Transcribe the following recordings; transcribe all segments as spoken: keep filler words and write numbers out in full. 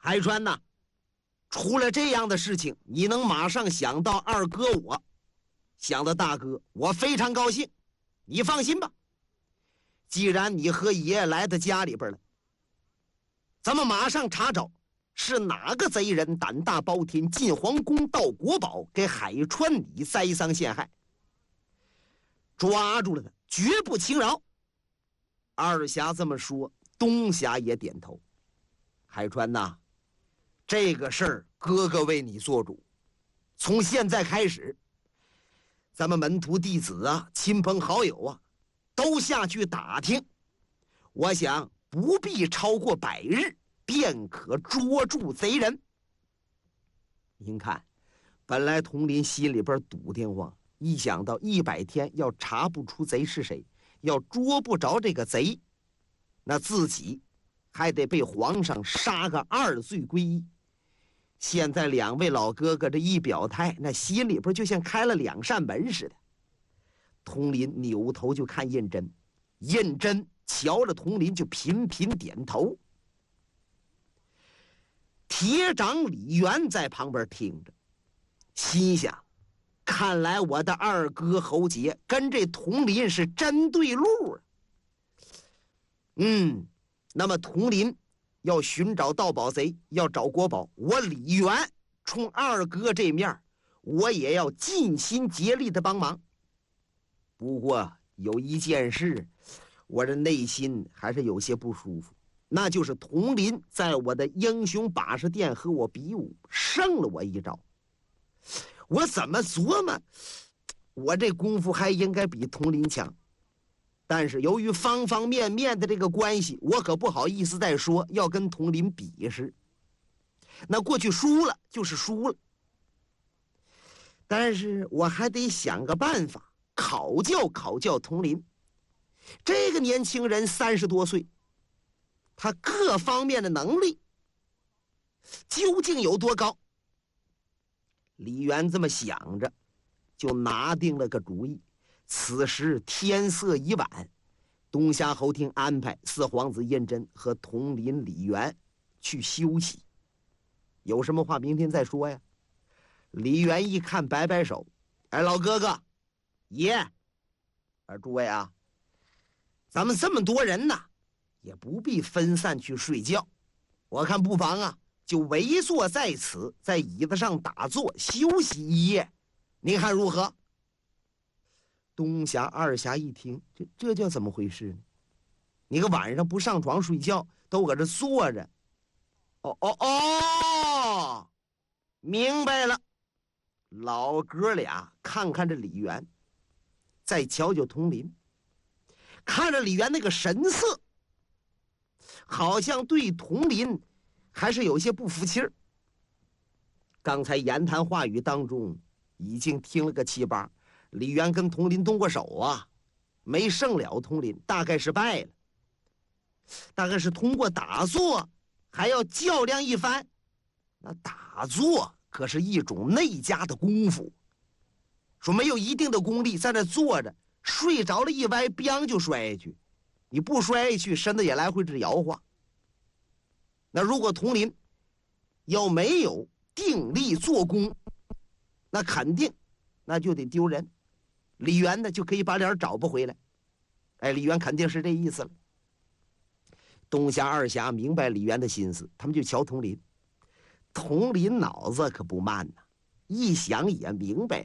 海川呐，出了这样的事情，你能马上想到二哥我，想到大哥，我非常高兴。你放心吧，既然你和爷爷来到家里边了，咱们马上查找是哪个贼人胆大包天，进皇宫盗国宝，给海川你栽赃陷害，抓住了他，绝不轻饶。二侠这么说，东侠也点头。海川呐，这个事儿哥哥为你做主，从现在开始，咱们门徒弟子啊，亲朋好友啊，都下去打听，我想不必超过百日，便可捉住贼人。您看，本来佟林心里边堵得慌，一想到一百天要查不出贼是谁，要捉不着这个贼，那自己还得被皇上杀个二罪归一。现在两位老哥哥这一表态，那心里边就像开了两扇门似的。佟林扭头就看胤禛，胤禛瞧着佟林就频频点头。铁掌李元在旁边听着，心想，看来我的二哥侯杰跟这佟林是真对路了。嗯，那么佟林要寻找盗宝贼，要找国宝，我李元冲二哥这面，我也要尽心竭力的帮忙。不过有一件事，我这内心还是有些不舒服，那就是佟林在我的英雄把式殿和我比武，胜了我一招。我怎么琢磨，我这功夫还应该比佟林强，但是由于方方面面的这个关系，我可不好意思再说要跟佟林比试。那过去输了就是输了，但是我还得想个办法考教考教佟林。这个年轻人三十多岁，他各方面的能力究竟有多高？李元这么想着，就拿定了个主意。此时天色已晚，东夏侯厅安排四皇子胤禛和佟林、李元去休息，有什么话明天再说呀。李元一看，摆摆手：“哎，老哥哥，爷，啊，诸位啊，咱们这么多人呢，也不必分散去睡觉，我看不妨啊，就围坐在此，在椅子上打坐休息一夜，您看如何？”东侠、二侠一听，这这叫怎么回事呢？你个晚上不上床睡觉，都搁这坐着。哦哦哦，明白了。老哥俩看看这李元，再瞧瞧佟林，看着李元那个神色，好像对佟林还是有些不服气儿。刚才言谈话语当中已经听了个七八，李元跟佟林动过手啊，没胜了佟林，大概是败了，大概是通过打坐还要较量一番。那打坐可是一种内家的功夫，说没有一定的功力，在那坐着睡着了一歪，biang就摔下去，你不摔下去，身子也来回直摇晃。那如果佟林要没有定力做功，那肯定那就得丢人，李元呢就可以把脸找不回来。哎，李元肯定是这意思了。东侠、二侠明白李元的心思，他们就瞧佟林。佟林脑子可不慢呐，一想也明白了。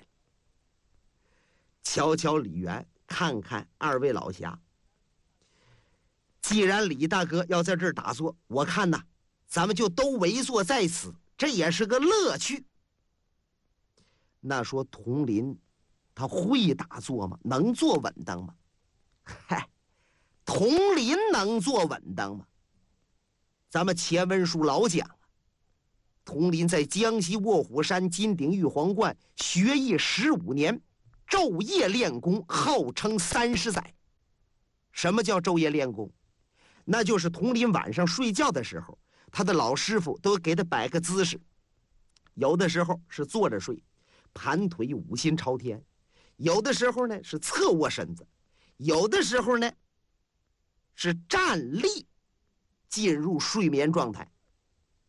瞧瞧李元，看看二位老侠，既然李大哥要在这儿打坐，我看呐，咱们就都围坐在此，这也是个乐趣。那说佟林他会打坐吗？能坐稳当吗？嗨，佟林能坐稳当吗？咱们前文书老讲啊，佟林在江西卧虎山金顶玉皇观学艺十五年，昼夜练功，号称三十载。什么叫昼夜练功？那就是佟林晚上睡觉的时候，他的老师傅都给他摆个姿势，有的时候是坐着睡，盘腿五心朝天；有的时候呢是侧卧身子；有的时候呢是站立进入睡眠状态。